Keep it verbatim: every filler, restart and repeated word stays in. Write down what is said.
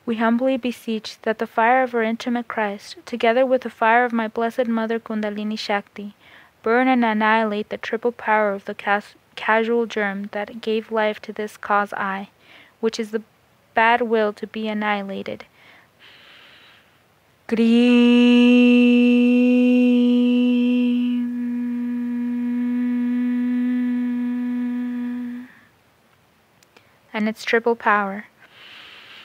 We humbly beseech that the fire of our intimate Christ, together with the fire of my Blessed Mother Kundalini Shakti, burn and annihilate the triple power of the cas- casual germ that gave life to this cause I, which is the bad will to be annihilated. Gream. And its triple power.